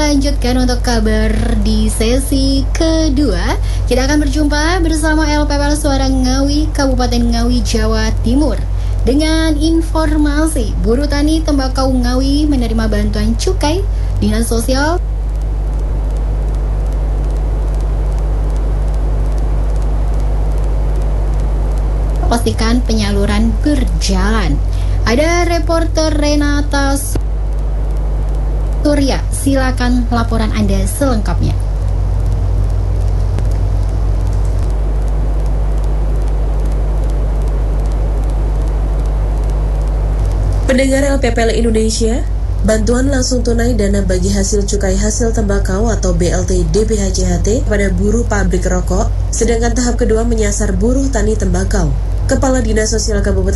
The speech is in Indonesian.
lanjutkan untuk kabar di sesi kedua. Kita akan berjumpa bersama LPPL Suara Ngawi, Kabupaten Ngawi, Jawa Timur. Dengan informasi, buruh tani tembakau Ngawi menerima bantuan cukai. Dinas Sosial pastikan penyaluran berjalan. Ada reporter Renata Surya, silakan laporan Anda selengkapnya. Pendengar LPPL Indonesia, bantuan langsung tunai dana bagi hasil cukai hasil tembakau atau BLT DBHCHT pada buruh pabrik rokok, sedangkan tahap kedua menyasar buruh tani tembakau. Kepala Dinas Sosial Kabupaten